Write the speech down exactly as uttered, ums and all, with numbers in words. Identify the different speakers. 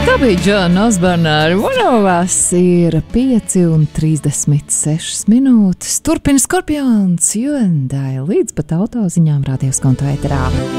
Speaker 1: Tā bija Džona Osborna ar One of Us. Ir pieci un trīsdesmit sešas minūtes. Turpina Skorpions, Hyundai līdz pat autoziņām radios konta ēterā.